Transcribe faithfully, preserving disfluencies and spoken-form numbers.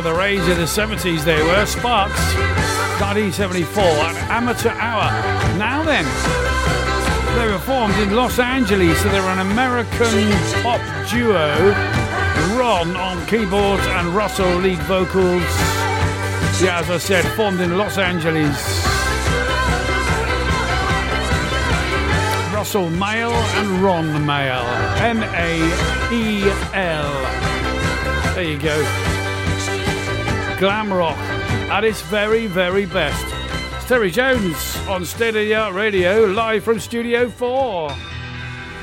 the rage of the seventies they were. Sparks, nineteen seventy-four, an Amateur Hour. Now then, they were formed in Los Angeles, so they were an American pop duo. Ron on keyboards and Russell lead vocals. Yeah, as I said, formed in Los Angeles. Russell Mael and Ron Mael. M A E L. There you go. Glam rock at its very, very best. It's Terry Jones on State of the Art Radio, live from Studio four.